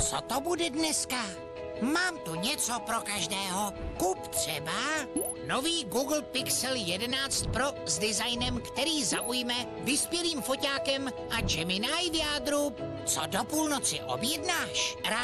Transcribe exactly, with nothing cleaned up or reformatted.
Co to bude dneska? Mám tu něco pro každého. Kup třeba nový Google Pixel jedenáct Pro s designem, který zaujme, vyspělým foťákem a Gemini v jádru. Co do půlnoci objednáš?